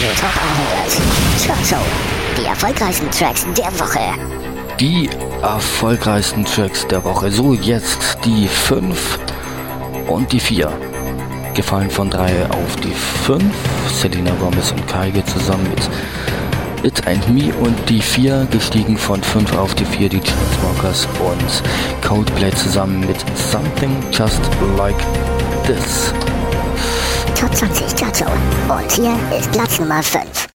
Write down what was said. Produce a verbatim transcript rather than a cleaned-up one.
Radio Top hundert. Chart Show. Die erfolgreichsten Tracks der Woche. Die erfolgreichsten Tracks der Woche. So, jetzt die fünf und die vier. Gefallen von drei auf die fünf. Selena Gomez und Kygo zusammen mit It and Me. Und die vier gestiegen von fünf auf die vier. Die Chainsmokers und Coldplay zusammen mit Something Just Like This. Top zwanzig Chart Show. Und hier ist Platz Nummer fünf.